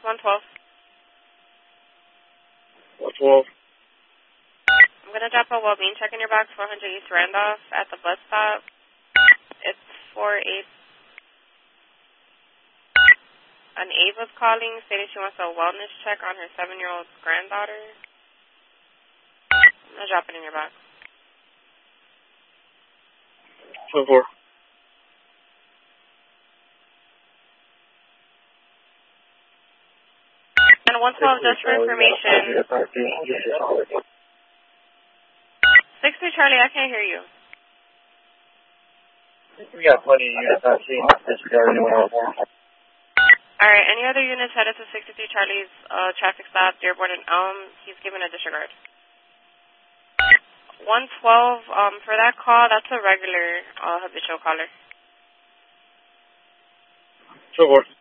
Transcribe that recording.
112. 112. I'm going to drop a well-being check in your box, 400 East Randolph at the bus stop. It's 48. An Ava's calling, stating she wants a wellness check on her 7-year-old granddaughter. I'm going to drop it in your box. 24. And 112, just for information. 63 Charlie, I can't hear you. We got plenty of units on scene. Alright, any other units headed to 63 Charlie's traffic stop, Dearborn and Elm, he's given a disregard. 112, for that call, that's a regular habitual caller. 24.